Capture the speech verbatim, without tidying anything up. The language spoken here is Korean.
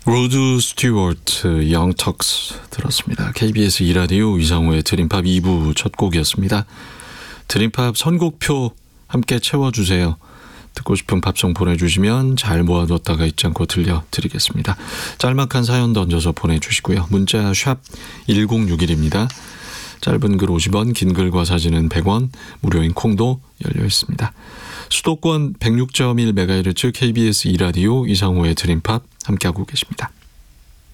로드 스튜어트 영턱스 들었습니다. 케이비에스 이 라디오 이상우의 드림팝 이 부 첫 곡이었습니다. 드림팝 선곡표 함께 채워주세요. 듣고 싶은 팝송 보내주시면 잘 모아뒀다가 잊지 않고 들려드리겠습니다. 짤막한 사연 던져서 보내주시고요. 문자 샵 일공육일입니다. 짧은 글 오십 원, 긴 글과 사진은 백 원, 무료인 콩도 열려 있습니다. 수도권 백육 점 일 메가헤르츠 케이비에스 이 라디오 이상우의 드림팝 함께하고 계십니다.